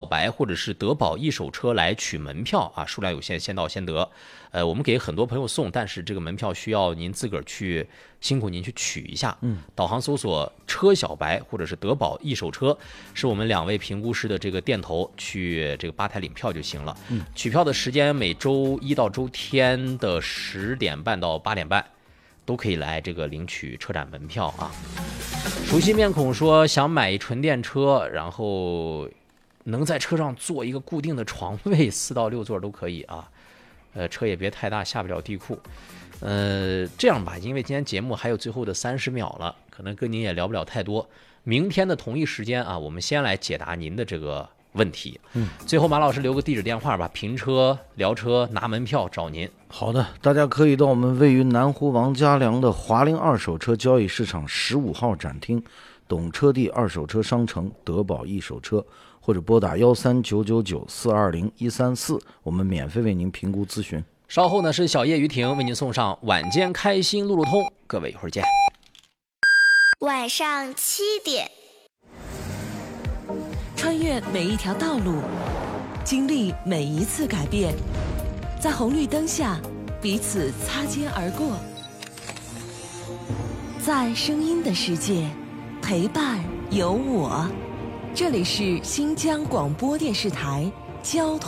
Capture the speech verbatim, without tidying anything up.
白或者是德宝一手车来取门票啊，数量有限，先到先得。呃，我们给很多朋友送，但是这个门票需要您自个儿去辛苦您去取一下。嗯，导航搜索车小白或者是德宝一手车，是我们两位评估师的这个店头去这个吧台领票就行了。嗯，取票的时间每周一到周天的十点半到八点半。都可以来这个领取车展门票啊！熟悉面孔说想买一纯电车，然后能在车上坐一个固定的床位，四到六座都可以啊。呃，车也别太大，下不了地库。呃，这样吧，因为今天节目还有最后的三十秒了，可能跟您也聊不了太多。明天的同一时间啊，我们先来解答您的这个问题。嗯，最后马老师留个地址电话吧，评车、聊车、拿门票找您。 好的，大家可以到我们位于南湖王家梁的华菱二手车交易市场十五号展厅，懂车帝二手车商城德宝一手车，或者拨打幺三九九九四二零一三四，我们免费为您评估咨询。 稍后呢是小叶于婷为您送上晚间开心路路通，各位一会儿见。 晚上七点， 穿越每一条道路，经历每一次改变，在红绿灯下彼此擦肩而过，在声音的世界陪伴有我。这里是新疆广播电视台交通